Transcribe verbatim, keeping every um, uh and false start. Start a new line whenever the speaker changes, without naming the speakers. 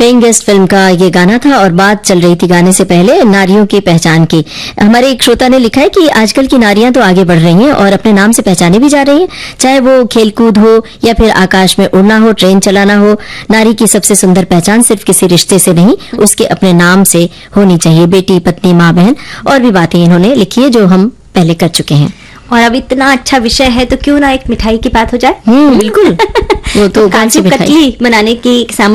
Paying guest film का ये गाना था और बात चल रही थी गाने से पहले नारियों की पहचान की। हमारे एक श्रोता ने लिखा है कि आजकल की नारियां तो आगे बढ़ रही हैं और अपने नाम से पहचाने भी जा रही हैं, चाहे वो खेलकूद हो या फिर आकाश में उड़ना हो, ट्रेन चलाना हो। नारी की सबसे सुंदर पहचान सिर्फ किसी रिश्ते से नहीं, उसके अपने नाम से होनी चाहिए। बेटी, पत्नी, माँ, बहन और भी बातें इन्होंने लिखी है जो हम पहले कर चुके हैं।
और अब इतना अच्छा विषय है तो क्यों ना एक मिठाई की बात हो जाए।
हम्म बिल्कुल। वो तो
काजू कतली बनाने की सामग्री